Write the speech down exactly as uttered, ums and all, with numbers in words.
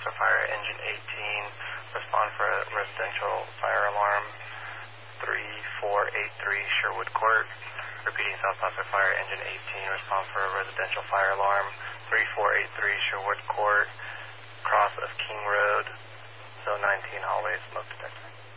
Paso Fire Engine eighteen, respond for a residential fire alarm three four eight three Sherwood Court. Repeating, South Paso Fire Engine eighteen, respond for a residential fire alarm three four eight three Sherwood Court, cross of King Road, zone nineteen, hallway smoke detector.